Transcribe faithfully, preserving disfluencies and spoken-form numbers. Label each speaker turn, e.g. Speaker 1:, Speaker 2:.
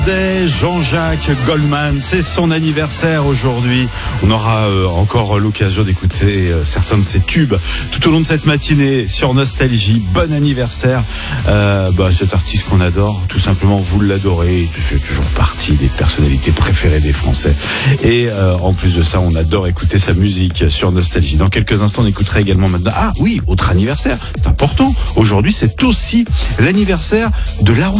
Speaker 1: Jean-Jacques Goldman, c'est son anniversaire aujourd'hui. On aura euh, encore l'occasion d'écouter euh, certains de ses tubes tout au long de cette matinée sur Nostalgie. Bon anniversaire, euh, bah, cet artiste qu'on adore, tout simplement vous l'adorez, il fait toujours partie des personnalités préférées des Français. Et euh, en plus de ça, on adore écouter sa musique sur Nostalgie. Dans quelques instants, on écoutera également maintenant. Ah oui, autre anniversaire, c'est important. Aujourd'hui, c'est aussi l'anniversaire de Laurent